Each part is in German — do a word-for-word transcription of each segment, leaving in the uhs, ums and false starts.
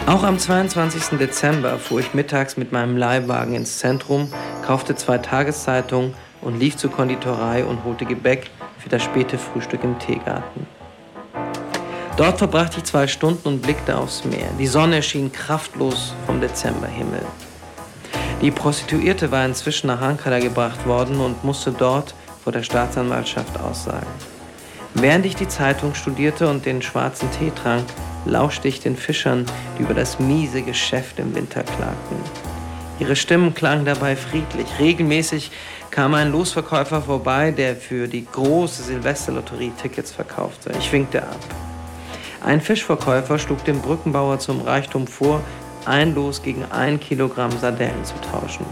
Auch am zweiundzwanzigsten Dezember fuhr ich mittags mit meinem Leihwagen ins Zentrum, kaufte zwei Tageszeitungen und lief zur Konditorei und holte Gebäck für das späte Frühstück im Teegarten. Dort verbrachte ich zwei Stunden und blickte aufs Meer. Die Sonne schien kraftlos vom Dezemberhimmel. Die Prostituierte war inzwischen nach Ankara gebracht worden und musste dort vor der Staatsanwaltschaft aussagen. Während ich die Zeitung studierte und den schwarzen Tee trank, lauschte ich den Fischern, die über das miese Geschäft im Winter klagten. Ihre Stimmen klangen dabei friedlich. Regelmäßig kam ein Losverkäufer vorbei, der für die große Silvesterlotterie Tickets verkaufte. Ich winkte ab. Ein Fischverkäufer schlug dem Brückenbauer zum Reichtum vor, ein Los gegen ein Kilogramm Sardellen zu tauschen.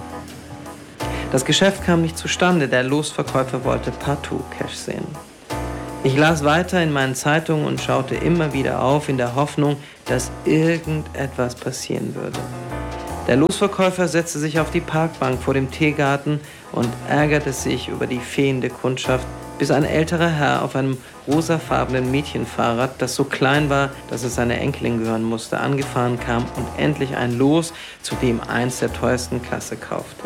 Das Geschäft kam nicht zustande, der Losverkäufer wollte partout Cash sehen. Ich las weiter in meinen Zeitungen und schaute immer wieder auf, in der Hoffnung, dass irgendetwas passieren würde. Der Losverkäufer setzte sich auf die Parkbank vor dem Teegarten und ärgerte sich über die fehlende Kundschaft, bis ein älterer Herr auf einem rosafarbenen Mädchenfahrrad, das so klein war, dass es seiner Enkelin gehören musste, angefahren kam und endlich ein Los, zu dem eins der teuersten Klasse kaufte.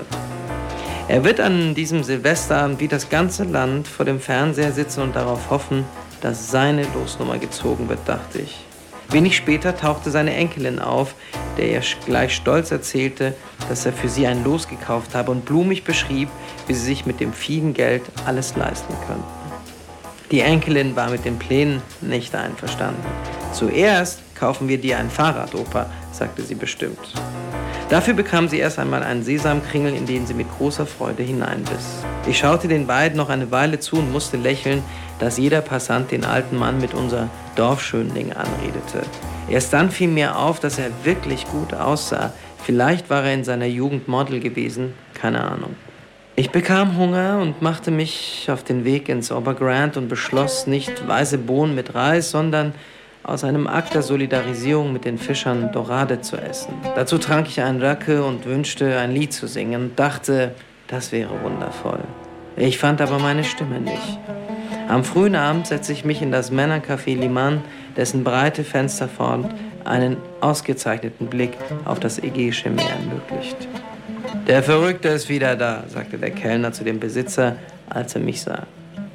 Er wird an diesem Silvesterabend wie das ganze Land vor dem Fernseher sitzen und darauf hoffen, dass seine Losnummer gezogen wird, dachte ich. Wenig später tauchte seine Enkelin auf, der ihr gleich stolz erzählte, dass er für sie ein Los gekauft habe und blumig beschrieb, wie sie sich mit dem vielen Geld alles leisten könnten. Die Enkelin war mit den Plänen nicht einverstanden. Zuerst kaufen wir dir ein Fahrrad, Opa, sagte sie bestimmt. Dafür bekam sie erst einmal einen Sesamkringel, in den sie mit großer Freude hineinbiss. Ich schaute den beiden noch eine Weile zu und musste lächeln, dass jeder Passant den alten Mann mit unser Dorfschönling anredete. Erst dann fiel mir auf, dass er wirklich gut aussah. Vielleicht war er in seiner Jugend Model gewesen, keine Ahnung. Ich bekam Hunger und machte mich auf den Weg ins Obergrand und beschloss, nicht weiße Bohnen mit Reis, sondern aus einem Akt der Solidarisierung mit den Fischern Dorade zu essen. Dazu trank ich einen Raki und wünschte, ein Lied zu singen und dachte, das wäre wundervoll. Ich fand aber meine Stimme nicht. Am frühen Abend setzte ich mich in das Männercafé Liman, dessen breite Fensterfront einen ausgezeichneten Blick auf das Ägäische Meer ermöglicht. »Der Verrückte ist wieder da«, sagte der Kellner zu dem Besitzer, als er mich sah.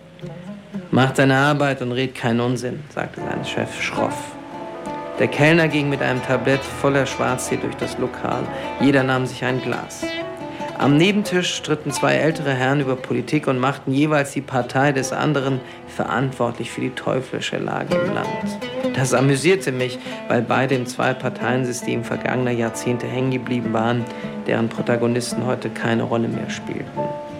»Mach deine Arbeit und red keinen Unsinn«, sagte sein Chef schroff. Der Kellner ging mit einem Tablett voller Schwarztee durch das Lokal. Jeder nahm sich ein Glas. Am Nebentisch stritten zwei ältere Herren über Politik und machten jeweils die Partei des anderen verantwortlich für die teuflische Lage im Land. Das amüsierte mich, weil beide im Zwei-Parteien-System vergangener Jahrzehnte hängen geblieben waren, deren Protagonisten heute keine Rolle mehr spielten.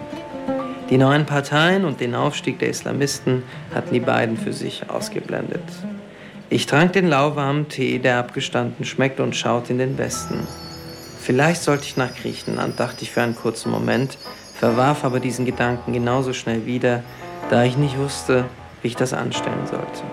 Die neuen Parteien und den Aufstieg der Islamisten hatten die beiden für sich ausgeblendet. Ich trank den lauwarmen Tee, der abgestanden schmeckte, und schaute in den Westen. Vielleicht sollte ich nach Griechenland, dachte ich für einen kurzen Moment, verwarf aber diesen Gedanken genauso schnell wieder, da ich nicht wusste, wie ich das anstellen sollte.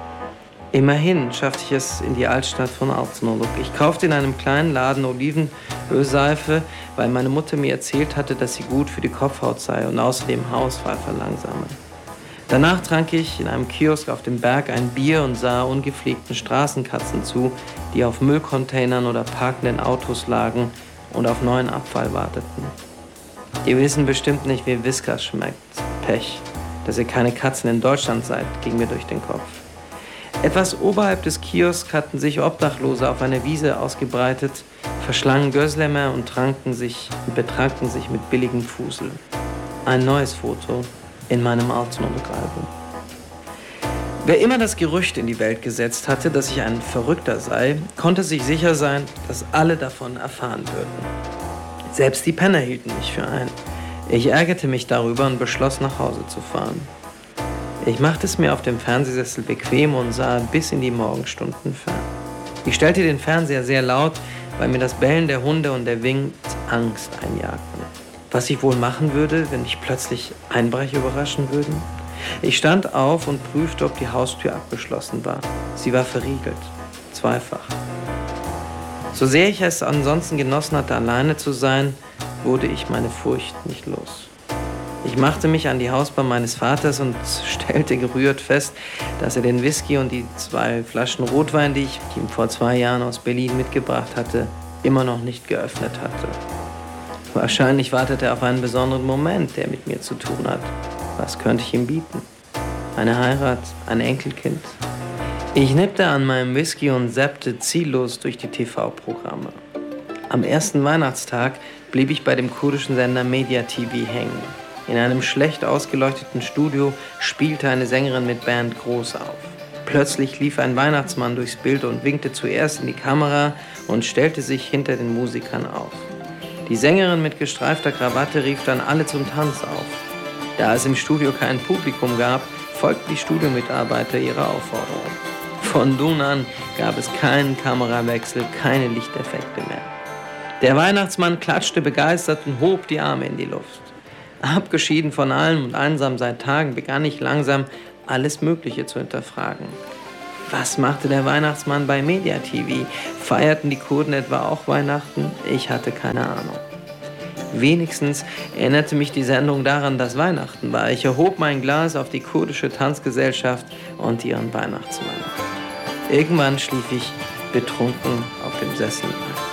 Immerhin schaffte ich es in die Altstadt von Altınoluk. Ich kaufte in einem kleinen Laden Olivenölseife, weil meine Mutter mir erzählt hatte, dass sie gut für die Kopfhaut sei und außerdem Haarausfall verlangsame. Danach trank ich in einem Kiosk auf dem Berg ein Bier und sah ungepflegten Straßenkatzen zu, die auf Müllcontainern oder parkenden Autos lagen und auf neuen Abfall warteten. Die wissen bestimmt nicht, wie Whiskas schmeckt. Pech, dass ihr keine Katzen in Deutschland seid, ging mir durch den Kopf. Etwas oberhalb des Kiosks hatten sich Obdachlose auf einer Wiese ausgebreitet, verschlangen Gözleme und tranken sich, betranken sich mit billigem Fusel. Ein neues Foto in meinem Altınoluk-Album. Wer immer das Gerücht in die Welt gesetzt hatte, dass ich ein Verrückter sei, konnte sich sicher sein, dass alle davon erfahren würden. Selbst die Penner hielten mich für einen. Ich ärgerte mich darüber und beschloss, nach Hause zu fahren. Ich machte es mir auf dem Fernsehsessel bequem und sah bis in die Morgenstunden fern. Ich stellte den Fernseher sehr laut, weil mir das Bellen der Hunde und der Wind Angst einjagten. Was ich wohl machen würde, wenn mich plötzlich Einbrecher überraschen würden? Ich stand auf und prüfte, ob die Haustür abgeschlossen war. Sie war verriegelt. Zweifach. So sehr ich es ansonsten genossen hatte, alleine zu sein, wurde ich meine Furcht nicht los. Ich machte mich an die Hausbar meines Vaters und stellte gerührt fest, dass er den Whisky und die zwei Flaschen Rotwein, die ich ihm vor zwei Jahren aus Berlin mitgebracht hatte, immer noch nicht geöffnet hatte. Wahrscheinlich wartete er auf einen besonderen Moment, der mit mir zu tun hat. Was könnte ich ihm bieten? Eine Heirat, ein Enkelkind? Ich nippte an meinem Whisky und zappte ziellos durch die T V-Programme. Am ersten Weihnachtstag blieb ich bei dem kurdischen Sender Media T V hängen. In einem schlecht ausgeleuchteten Studio spielte eine Sängerin mit Band groß auf. Plötzlich lief ein Weihnachtsmann durchs Bild und winkte zuerst in die Kamera und stellte sich hinter den Musikern auf. Die Sängerin mit gestreifter Krawatte rief dann alle zum Tanz auf. Da es im Studio kein Publikum gab, folgten die Studiomitarbeiter ihrer Aufforderung. Von nun an gab es keinen Kamerawechsel, keine Lichteffekte mehr. Der Weihnachtsmann klatschte begeistert und hob die Arme in die Luft. Abgeschieden von allem und einsam seit Tagen begann ich langsam, alles Mögliche zu hinterfragen. Was machte der Weihnachtsmann bei Media T V? Feierten die Kurden etwa auch Weihnachten? Ich hatte keine Ahnung. Wenigstens erinnerte mich die Sendung daran, dass Weihnachten war. Ich erhob mein Glas auf die kurdische Tanzgesellschaft und ihren Weihnachtsmann. Irgendwann schlief ich betrunken auf dem Sessel ein.